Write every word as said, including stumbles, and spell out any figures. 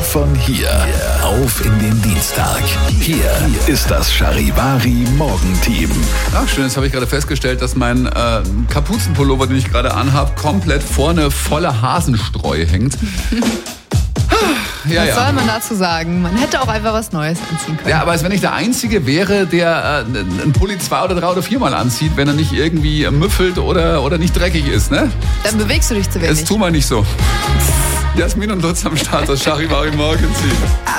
von hier auf in den Dienstag. Hier ist das Charivari Morgenteam. Ach schön, jetzt habe ich gerade festgestellt, dass mein äh, Kapuzenpullover, den ich gerade anhabe, komplett vorne voller Hasenstreu hängt. Ja, was ja. soll man dazu sagen? Man hätte auch einfach was Neues anziehen können. Ja, aber als wenn ich der Einzige wäre, der äh, einen Pulli zwei oder drei oder viermal anzieht, wenn er nicht irgendwie müffelt oder, oder nicht dreckig ist, ne? Dann bewegst du dich zu wenig. Das tun wir nicht so. Jasmin und Lutz am Start, das Charivari Morgenteam.